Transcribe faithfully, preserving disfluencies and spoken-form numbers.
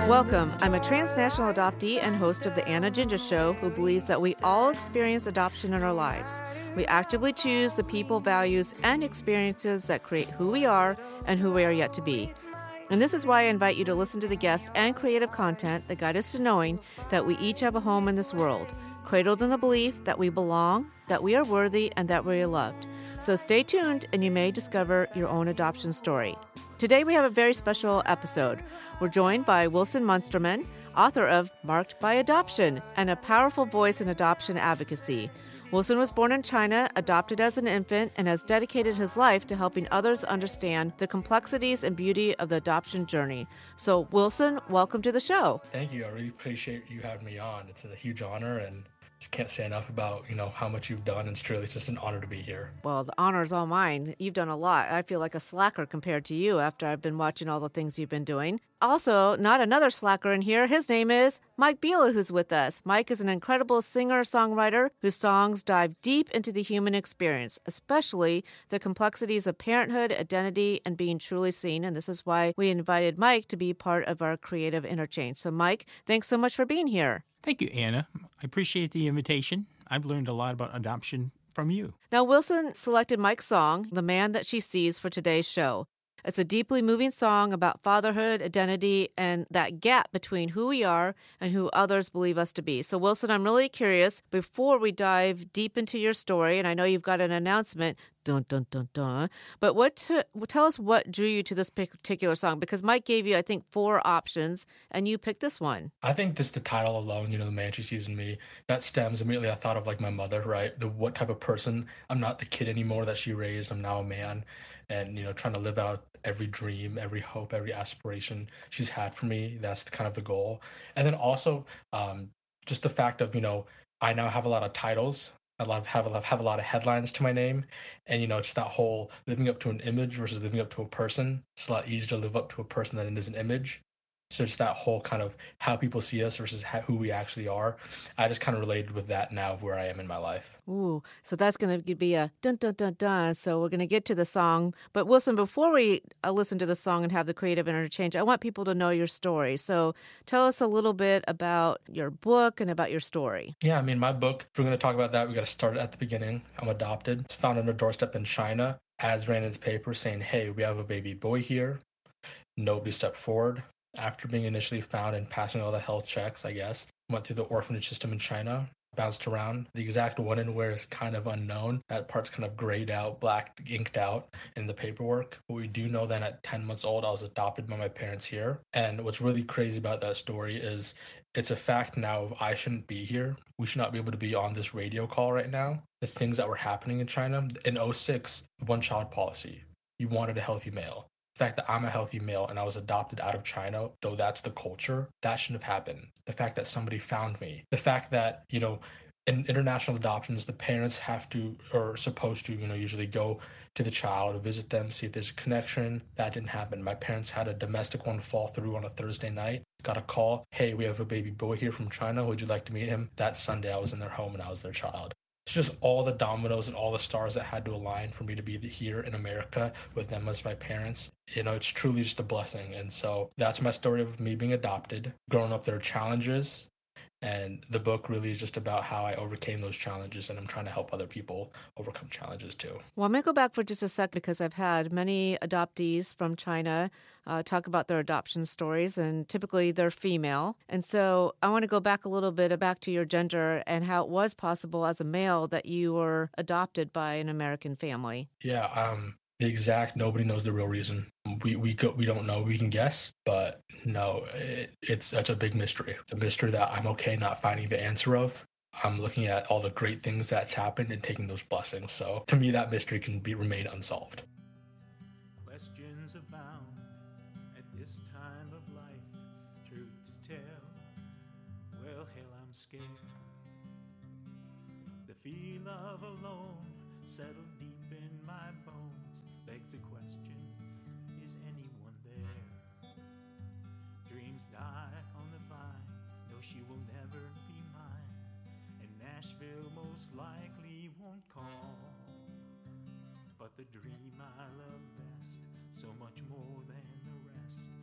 Welcome. I'm a transnational adoptee and host of The Anna Ginger Show who believes that we all experience adoption in our lives. We actively choose the people, values, and experiences that create who we are and who we are yet to be. And this is why I invite you to listen to the guests and creative content that guide us to knowing that we each have a home in this world, cradled in the belief that we belong, that we are worthy, and that we are loved. So stay tuned and you may discover your own adoption story. Today we have a very special episode. We're joined by Wilson Munsterman, author of Marked by Adoption, and a powerful voice in adoption advocacy. Wilson was born in China, adopted as an infant, and has dedicated his life to helping others understand the complexities and beauty of the adoption journey. So, Wilson, welcome to the show. Thank you. I really appreciate you having me on. It's a huge honor, and just can't say enough about, you know, how much you've done. And it's truly it's just an honor to be here. Well, the honor is all mine. You've done a lot. I feel like a slacker compared to you after I've been watching all the things you've been doing. Also, not another slacker in here. His name is Mike Biela, who's with us. Mike is an incredible singer-songwriter whose songs dive deep into the human experience, especially the complexities of parenthood, identity, and being truly seen. And this is why we invited Mike to be part of our creative interchange. So, Mike, thanks so much for being here. Thank you, Anna. I appreciate the invitation. I've learned a lot about adoption from you. Now, Wilson selected Mike's song, The Man That She Sees, for today's show. It's a deeply moving song about fatherhood, identity, and that gap between who we are and who others believe us to be. So, Wilson, I'm really curious, before we dive deep into your story, and I know you've got an announcement, dun, dun, dun, dun, but what to, tell us what drew you to this particular song, because Mike gave you, I think, four options, and you picked this one. I think this, the title alone, you know, The Man She Sees in Me, that stems immediately, I thought of like my mother, right? The what type of person, I'm not the kid anymore that she raised, I'm now a man. And, you know, trying to live out every dream, every hope, every aspiration she's had for me. That's kind of the goal. And then also um, just the fact of, you know, I now have a lot of titles. I love, have, a lot, have a lot of headlines to my name. And, you know, it's that whole living up to an image versus living up to a person. It's a lot easier to live up to a person than it is an image. So it's that whole kind of how people see us versus how, who we actually are. I just kind of related with that now of where I am in my life. Ooh, so that's going to be a dun, dun, dun, dun. So we're going to get to the song. But Wilson, before we uh, listen to the song and have the creative interchange, I want people to know your story. So tell us a little bit about your book and about your story. Yeah, I mean, my book, if we're going to talk about that, we got to start at the beginning. I'm adopted. It's found on a doorstep in China. Ads ran in the paper saying, hey, we have a baby boy here. Nobody stepped forward. After being initially found and passing all the health checks, I guess, went through the orphanage system in China, bounced around. The exact when and where is kind of unknown. That part's kind of grayed out, black, inked out in the paperwork. But we do know that at ten months old, I was adopted by my parents here. And what's really crazy about that story is it's a fact now of I shouldn't be here. We should not be able to be on this radio call right now. The things that were happening in China. In oh six, one-child policy. You wanted a healthy male. The fact that I'm a healthy male and I was adopted out of China, though that's the culture, that shouldn't have happened. The fact that somebody found me. The fact that, you know, in international adoptions, the parents have to, or supposed to, you know, usually go to the child, visit them, see if there's a connection. That didn't happen. My parents had a domestic one fall through on a Thursday night. Got a call. Hey, we have a baby boy here from China. Would you like to meet him? That Sunday I was in their home and I was their child. It's just all the dominoes and all the stars that had to align for me to be here in America with them as my parents. You know, it's truly just a blessing. And so that's my story of me being adopted. Growing up, there are challenges. And the book really is just about how I overcame those challenges, and I'm trying to help other people overcome challenges too. Well, I'm going to go back for just a sec because I've had many adoptees from China uh, talk about their adoption stories, and typically they're female. And so I want to go back a little bit, back to your gender and how it was possible as a male that you were adopted by an American family. Yeah, um, the exact, nobody knows the real reason. We we go, we don't know. We can guess, but no, it, it's that's a big mystery. It's a mystery that I'm okay not finding the answer of. I'm looking at all the great things that's happened and taking those blessings. So to me, that mystery can be remain unsolved. Questions abound at this time of life. Truth to tell, well, hell, I'm scared. The feel of alone settled deep in my bones. Begs a question. Is anyone there? Dreams die on the vine. No, she will never be mine. And Nashville most likely won't call. But the dream I love best, so much more than the rest,